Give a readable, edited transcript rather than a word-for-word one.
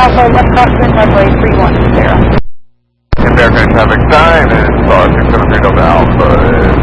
Alpha, left crosswind, runway 310. American traffic sign is 673 Delta Alpha.